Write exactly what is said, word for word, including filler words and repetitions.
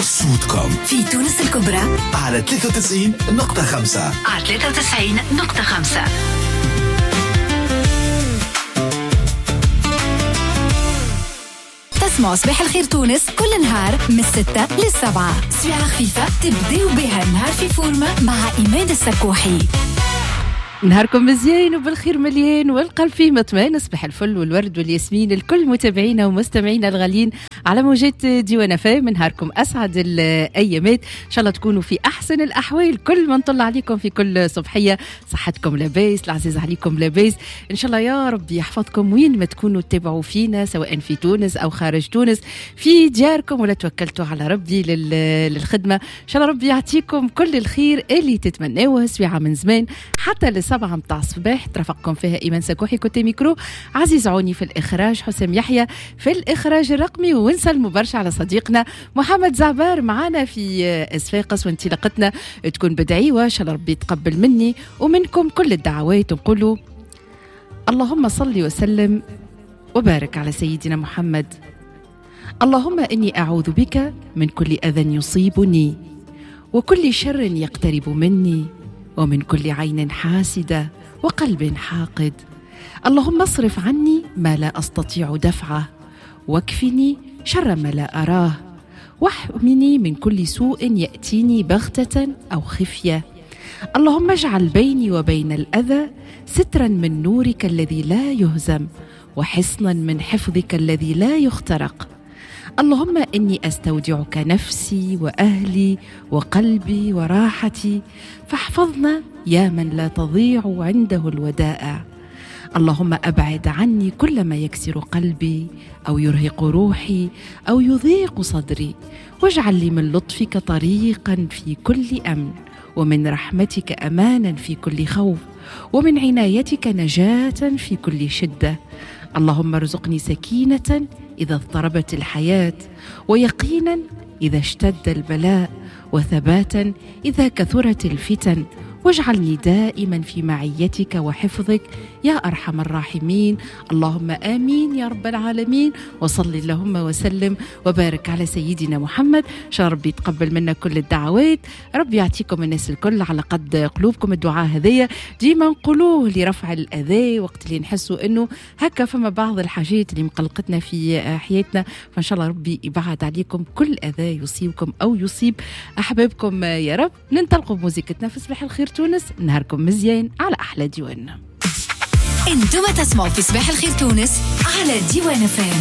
صوتكم في تونس الكبرى على ثلاثة وتسعين نقطة خمسة على ثلاثة وتسعين نقطة خمسة. تسمعوا صباح الخير تونس كل نهار من الستة للسبعة. ساعة خفيفة تبداو بها النهار في فورمة مع إيمان السكوحي. نهاركم مزيان وبالخير مليان والقلب فيه مطمئن. صباح الفل والورد والياسمين الكل متابعينا ومستمعينا الغاليين على موجات ديوان فام. نهاركم اسعد الايامات، ان شاء الله تكونوا في احسن الاحوال. كل ما نطلع عليكم في كل صبحيه صحتكم لاباس، العزيز عليكم لاباس ان شاء الله. يا رب يحفظكم وين ما تكونوا تتابعوا فينا، سواء في تونس او خارج تونس، في دياركم ولا توكلتوا على ربي للخدمه. ان شاء الله ربي يعطيكم كل الخير اللي تتمنوه سويعه من زمان حتى لسبعة متاع الصباح. ترافقكم فيها إيمان سكوحي كوتي ميكرو، عزيز عوني في الإخراج، حسام يحيى في الإخراج الرقمي. ونسلموا برشا على صديقنا محمد زعبار معنا في إسفاقس، وانطلاقتنا تكون بدعيوة إن شاء الله ربي يتقبل مني ومنكم كل الدعوات. ونقولوا اللهم صل وسلم وبارك على سيدنا محمد. اللهم إني أعوذ بك من كل أذى يصيبني وكل شر يقترب مني ومن كل عين حاسدة وقلب حاقد. اللهم اصرف عني ما لا أستطيع دفعه واكفني شر ما لا أراه واحمني من كل سوء يأتيني بغتة أو خفية. اللهم اجعل بيني وبين الأذى سترا من نورك الذي لا يهزم وحصنا من حفظك الذي لا يخترق. اللهم إني أستودعك نفسي وأهلي وقلبي وراحتي فاحفظنا يا من لا تضيع عنده الودائع. اللهم أبعد عني كل ما يكسر قلبي أو يرهق روحي أو يضيق صدري، واجعل لي من لطفك طريقا في كل أمن، ومن رحمتك أمانا في كل خوف، ومن عنايتك نجاة في كل شدة. اللهم ارزقني سكينة إذا اضطربت الحياة، ويقينا إذا اشتد البلاء، وثباتا إذا كثرت الفتن، واجعلني دائما في معيتك وحفظك يا أرحم الراحمين. اللهم آمين يا رب العالمين. وصل اللهم وسلم وبارك على سيدنا محمد. إن شاء الله ربي يتقبل منا كل الدعوات، ربي يعطيكم الناس الكل على قد قلوبكم. الدعاء هذية ديما نقولوه لرفع الأذى وقت اللي نحسوا إنه هكا فما بعض الحاجات اللي مقلقتنا في حياتنا، فإن شاء الله ربي يبعد عليكم كل أذى يصيبكم أو يصيب أحبابكم يا رب. ننطلقوا بموسيقتنا في صباح الخير تونس. نهاركم مزيان على أحلى ديوان. انتم تسمعوا في صباح الخير تونس على ديوان فام.